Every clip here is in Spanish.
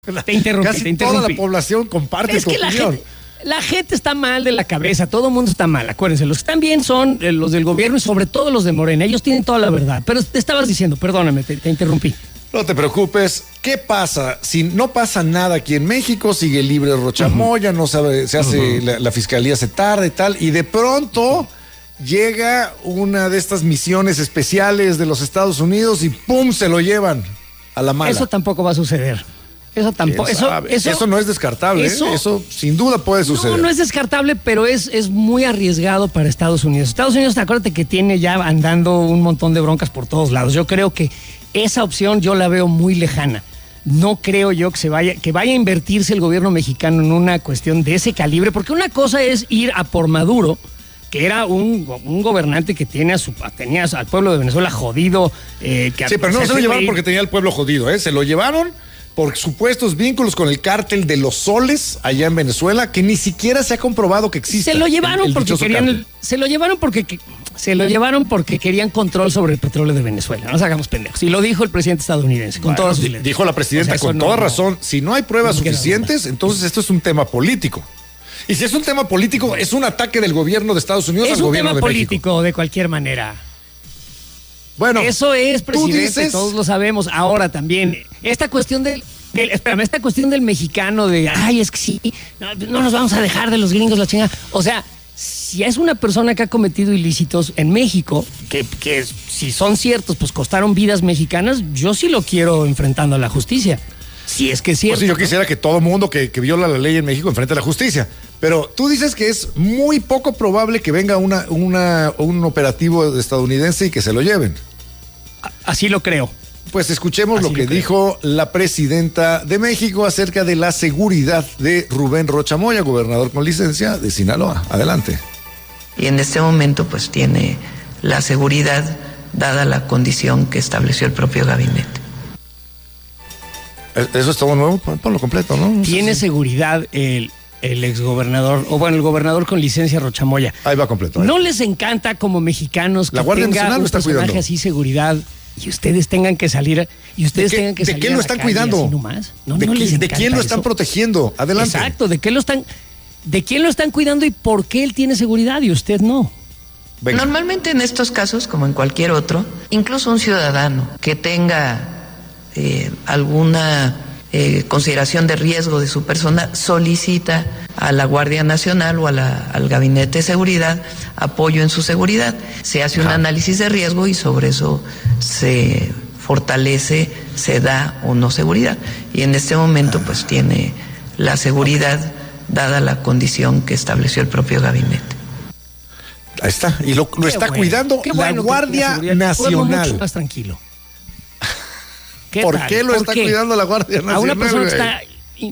Te interrumpí, Casi toda la población comparte tu opinión. La gente está mal de la cabeza, todo el mundo está mal, acuérdense. Los que están bien son los del gobierno y sobre todo los de Morena. Ellos tienen toda la verdad. Pero te estabas diciendo, perdóname, te interrumpí. No te preocupes. ¿Qué pasa? Si no pasa nada aquí en México, sigue libre Rocha Moya, no sabe, se hace, la fiscalía se tarda y tal, y de pronto llega una de estas misiones especiales de los Estados Unidos y ¡pum! Se lo llevan a la mala. Eso tampoco va a suceder. Eso tampoco. Eso no es descartable. Eso sin duda puede suceder. No es descartable, pero es muy arriesgado para Estados Unidos. Estados Unidos, acuérdate que tiene ya andando un montón de broncas por todos lados. Yo creo que esa opción yo la veo muy lejana. No creo yo que vaya a invertirse el gobierno mexicano en una cuestión de ese calibre, porque una cosa es ir a por Maduro, que era un gobernante que tenía al pueblo de Venezuela jodido. Sí, pero no se lo llevaron porque tenía al pueblo jodido, ¿eh? Se lo llevaron por supuestos vínculos con el cártel de los soles allá en Venezuela, que ni siquiera se ha comprobado que existe. Se lo llevaron porque querían, querían control sobre el petróleo de Venezuela. No nos hagamos pendejos. Y lo dijo el presidente estadounidense con todas sus letras. Dijo la presidenta con toda razón. Si no hay pruebas suficientes, entonces esto es un tema político. Y si es un tema político, es un ataque del gobierno de Estados Unidos al gobierno de México. Es un tema político de cualquier manera. Bueno, eso es, presidente, todos lo sabemos. Ahora también, esta cuestión del mexicano es que sí, no nos vamos a dejar de los gringos la chingada. O sea, si es una persona que ha cometido ilícitos en México, que si son ciertos, pues costaron vidas mexicanas, yo sí lo quiero enfrentando a la justicia. Si es que es cierto. Pues sí, yo quisiera que todo mundo que viola la ley en México enfrente a la justicia. Pero tú dices que es muy poco probable que venga un operativo estadounidense y que se lo lleven. Así lo creo. Pues escuchemos lo que dijo la presidenta de México acerca de la seguridad de Rubén Rocha Moya, gobernador con licencia de Sinaloa. Adelante. Y en este momento pues tiene la seguridad dada la condición que estableció el propio gabinete. Eso es todo nuevo, ponlo completo, ¿no? Tiene seguridad el exgobernador, el gobernador con licencia Rocha Moya. Ahí va completo. ¿No les encanta como mexicanos que la Guardia tenga Nacional un está personaje cuidando así seguridad y ustedes tengan que salir ¿De quién lo están cuidando? ¿De quién lo están protegiendo? Adelante. Exacto, ¿de quién lo están cuidando y por qué él tiene seguridad y usted no? Venga. Normalmente en estos casos, como en cualquier otro, incluso un ciudadano que tenga alguna consideración de riesgo de su persona solicita a la Guardia Nacional o al Gabinete de Seguridad apoyo en su seguridad. Se hace un análisis de riesgo y sobre eso se fortalece, se da o no seguridad. Y en este momento pues tiene la seguridad dada la condición que estableció el propio gabinete. Ahí está, y lo está cuidando la Guardia Nacional. Mucho más tranquilo. ¿Por qué lo está cuidando la Guardia Nacional? A una persona que está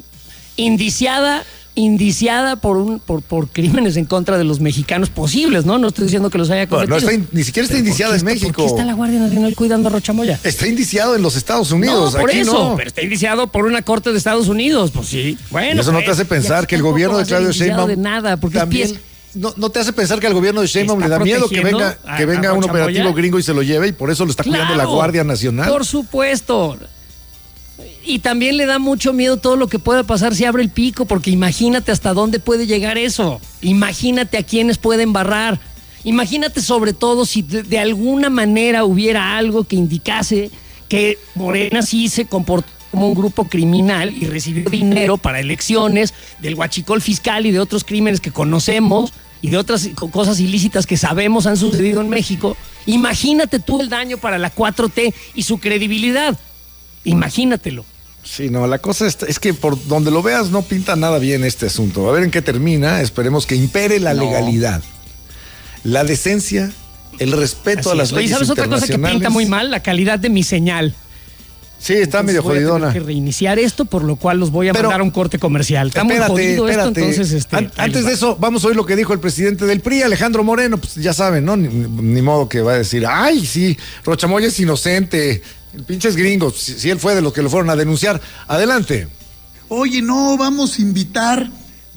indiciada por crímenes en contra de los mexicanos posibles, ¿no? No estoy diciendo que los haya cometido. Ni siquiera está indiciada en México. ¿Por qué está la Guardia Nacional cuidando a Rocha Moya? Está indiciado en los Estados Unidos. No, por aquí eso, no. pero está indiciado por una corte de Estados Unidos. Pues sí, bueno. Y eso no te hace pensar que el gobierno de Claudio Sheinbaum de nada, porque también... No te hace pensar que al gobierno de Sheinbaum le da miedo que venga un operativo gringo y se lo lleve y por eso lo está cuidando la Guardia Nacional. Por supuesto. Y también le da mucho miedo todo lo que pueda pasar si abre el pico, porque imagínate hasta dónde puede llegar eso. Imagínate a quiénes pueden barrar. Imagínate sobre todo si de alguna manera hubiera algo que indicase que Morena sí se comportó como un grupo criminal y recibió dinero para elecciones del huachicol fiscal y de otros crímenes que conocemos y de otras cosas ilícitas que sabemos han sucedido en México. Imagínate tú el daño para la 4T y su credibilidad. Imagínatelo. Sí, no, la cosa es que por donde lo veas no pinta nada bien este asunto. A ver en qué termina. Esperemos que impere la legalidad, la decencia, el respeto a las leyes internacionales. ¿Y sabes otra cosa que pinta muy mal? La calidad de mi señal. Sí, está medio jodidona. Voy a tener que reiniciar esto, por lo cual los voy a mandar a un corte comercial. Está muy jodido esto, entonces... Antes de eso, vamos a oír lo que dijo el presidente del PRI, Alejandro Moreno. Pues ya saben, ¿no? Ni modo que va a decir, ay, sí, Rocha Moya es inocente, pinches gringos, si él fue de los que lo fueron a denunciar. Adelante. Oye, no, vamos a invitar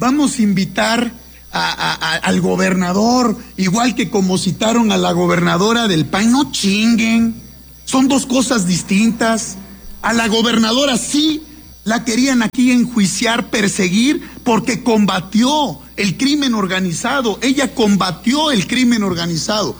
al gobernador, igual que como citaron a la gobernadora del PAN. No chinguen, son dos cosas distintas. A la gobernadora sí La querían aquí enjuiciar, perseguir, porque combatió el crimen organizado. Ella combatió el crimen organizado.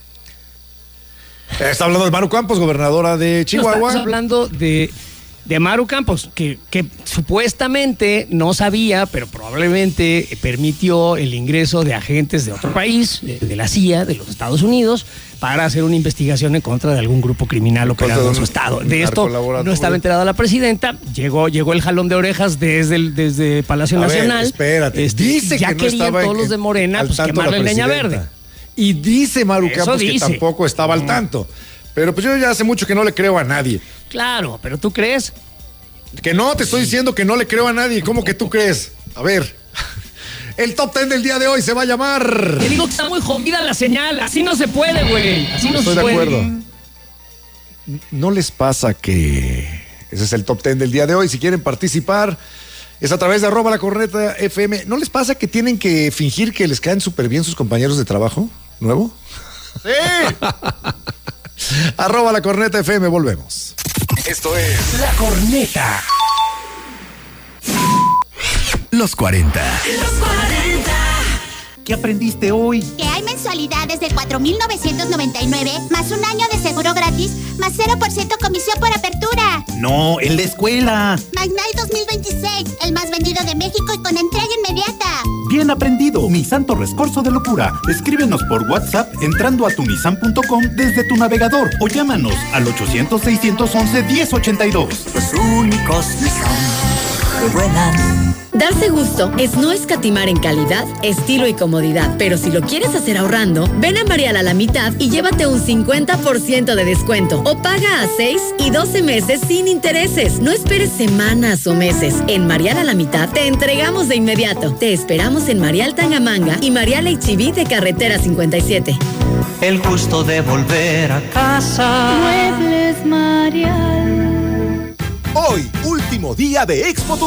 Está hablando de Maru Campos, gobernadora de Chihuahua. Estamos hablando de Maru Campos, que supuestamente no sabía, pero probablemente permitió el ingreso de agentes de otro país, de la CIA, de los Estados Unidos, para hacer una investigación en contra de algún grupo criminal operado en su estado. De esto no estaba enterada la presidenta. Llegó el jalón de orejas desde Palacio Nacional. Espérate. Dice ya que no querían estaba todos los de Morena pues quemarle leña verde. Y dice Maru Campos que tampoco estaba al tanto. Pero pues yo ya hace mucho que no le creo a nadie. Claro, pero ¿tú crees? Que no, te estoy diciendo que no le creo a nadie. ¿Cómo que tú crees? A ver, el top 10 del día de hoy se va a llamar... Te digo que está muy jodida la señal. Así no se puede, güey. Así no se puede. Estoy de acuerdo. ¿No les pasa que ese es el top 10 del día de hoy? Si quieren participar, es a través de @lacornetafm. ¿No les pasa que tienen que fingir que les caen súper bien sus compañeros de trabajo? ¿Nuevo? ¡Sí! @lacornetafm, volvemos. Esto es La Corneta. Los 40. ¿Qué aprendiste hoy? Que hay mensualidades de 4,999 más un año de seguro gratis más 0% comisión por apertura. No, en la escuela. Magnite 2026, el más vendido de México y con entrega inmediata. Bien aprendido, mi santo rescorso de locura. Escríbenos por WhatsApp entrando a tunisan.com desde tu navegador o llámanos al 800-611-1082. Los únicos que vuelan. Darse gusto es no escatimar en calidad, estilo y comodidad, pero si lo quieres hacer ahorrando, ven a Marial a la mitad y llévate un 50% de descuento o paga a 6 y 12 meses sin intereses. No esperes semanas o meses. En Marial a la mitad te entregamos de inmediato. Te esperamos en Marial Tangamanga y Marial H-E-B de Carretera 57. El gusto de volver a casa. Muebles Marial. Hoy, último día de Expo